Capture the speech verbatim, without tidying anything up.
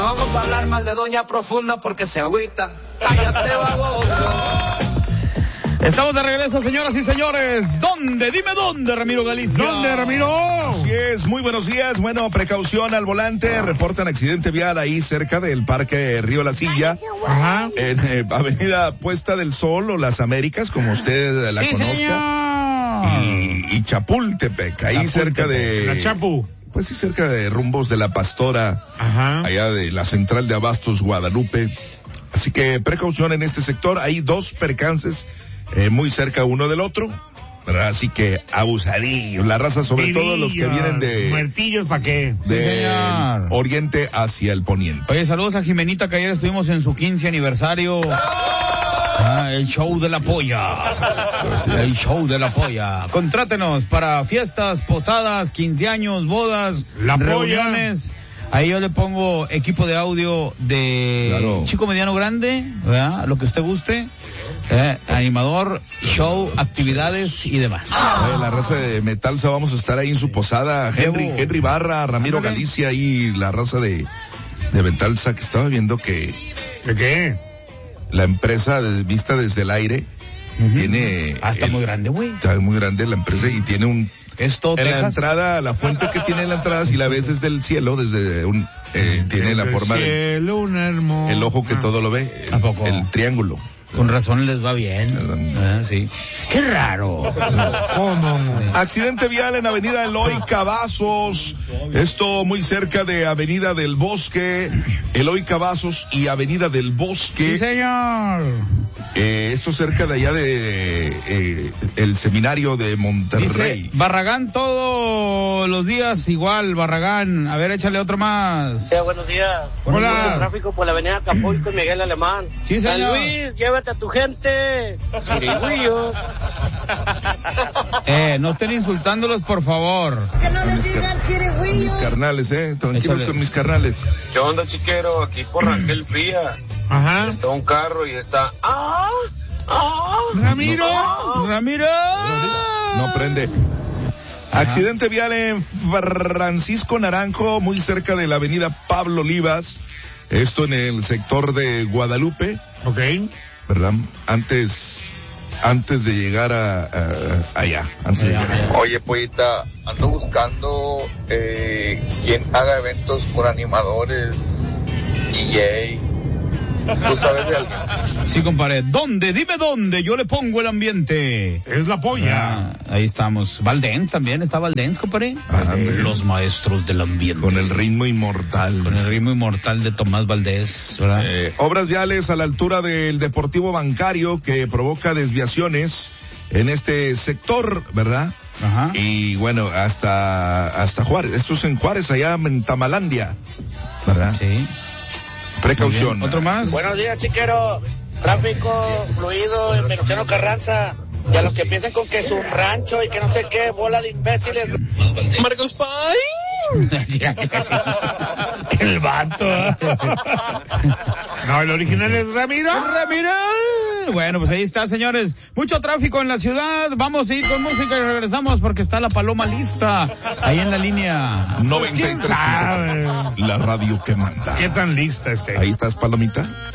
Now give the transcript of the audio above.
Vamos a hablar mal de Doña Profunda porque se agüita. Cállate, baboso. Estamos de regreso, señoras y señores. ¿Dónde? Dime dónde, Ramiro Galicia. ¿Dónde, Ramiro? Así es, muy buenos días. Bueno, precaución al volante. Reportan accidente vial ahí cerca del Parque Río La Silla. Ajá. En eh, Avenida Puesta del Sol o Las Américas, como usted la sí, conozca. Señor. Y, y Chapultepec, ahí Chapultepec, cerca de... La Chapu. Pues sí, cerca de rumbos de La Pastora. Ajá. Allá de la central de Abastos, Guadalupe. Así que precaución en este sector. Hay dos percances eh, muy cerca uno del otro, ¿verdad? Así que abusadillos. La raza, sobre Pilillos, todo los que vienen de... muertillos, ¿para qué? de señor. oriente hacia el poniente. Oye, saludos a Jimenita, que ayer estuvimos en su quince aniversario. Ah, el show de la polla. El show de la polla. Contrátenos para fiestas, posadas, quince años, bodas, La polla. reuniones. Ahí yo le pongo equipo de audio de Claro. chico, mediano, grande, ¿verdad? Lo que usted guste. Eh, animador, show, actividades y demás. Oye, la raza de Metalsa, vamos a estar ahí en su posada. Henry, Evo. Henry Barra, Ramiro Ándale. Galicia y la raza de, de Metalsa, que estaba viendo que ¿De qué? la empresa de, vista desde el aire Ujú. tiene... Ah, está el- muy grande, güey. Está muy grande la empresa y tiene un... Esto, En la Texas. entrada, la fuente que tiene en la entrada, si la ves desde el cielo, desde un... Eh, tiene la Desde el forma de... cielo, un hermoso. El ojo que todo lo ve. El, ¿A poco? el triángulo. Con razón les va bien. Ah, sí. Qué raro. ¿Cómo? Accidente vial en Avenida Eloy Cavazos. Esto muy cerca de Avenida del Bosque. Eloy Cavazos y Avenida del Bosque. Sí, señor. Eh, esto cerca de allá de eh, el seminario de Monterrey. Dice Barragán todos los días igual, Barragán. A ver, échale otro más. Sí, buenos días. Hola. Mucho tráfico por la avenida Acapulco y Miguel Alemán. Sí, San señor. Luis, llévate a tu gente. Chirigüillo. Eh, no estén insultándolos, por favor. Que no les Mis, digan car- chirigüillo. mis carnales, eh. Tranquilos Échale. con mis carnales. ¿Qué onda, chiquero? Aquí por Raquel Frías. Ajá. Está un carro y está... ¡Ah! ¡Ah! Ramiro. Ramiro. No prende. Accidente vial en Francisco Naranjo, muy cerca de la avenida Pablo Olivas. Esto en el sector de Guadalupe, Ok. ¿verdad? Antes, antes de llegar a, a- allá. Antes de llegar allá. Oye, Pollita, ando buscando eh, quien haga eventos con animadores, D J. ¿Tú sabes de alguien? Sí, compadre. ¿Dónde? Dime dónde. Yo le pongo el ambiente. Es la polla. Ah, ahí estamos. Valdens también. ¿Está Valdens, compadre? Valdens. Los maestros del ambiente. Con el ritmo inmortal. Con el ritmo inmortal de Tomás Valdés, ¿verdad? Eh, obras viales a la altura del Deportivo Bancario que provoca desviaciones en este sector, ¿verdad? Ajá. Y bueno, hasta, hasta Juárez. Esto es en Juárez, allá en Tamalandia, ¿verdad? Sí. Precaución. Bien. ¿Otro más? Buenos días, chiquero. Tráfico fluido en Venustiano Carranza. Y a los que piensan con que es un rancho y que no sé qué, bola de imbéciles. Marcos Pay. Ya, ya, ya. El vato. No, el original es Ramiro. Ramiro. Bueno, pues ahí está, señores. Mucho tráfico en la ciudad. Vamos a ir con música y regresamos porque está la paloma lista ahí en la línea. noventa y tres. ¿Quién sabe? La radio que manda. ¿Qué tan lista esté? Ahí estás, palomita.